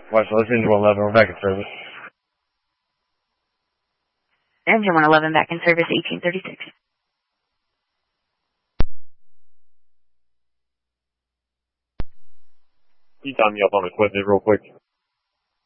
West Los Engine 111, we're back in service. Engine 111 back in service, 1836. Can you time me up on equipment real quick?